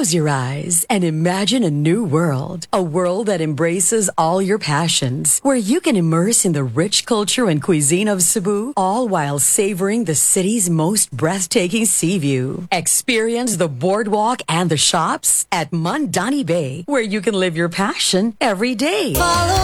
Close your eyes and imagine a new world. A world that embraces all your passions, where you can immerse in the rich culture and cuisine of Cebu, all while savoring the city's most breathtaking sea view. Experience the boardwalk and the shops at Mandani Bay, where you can live your passion every day.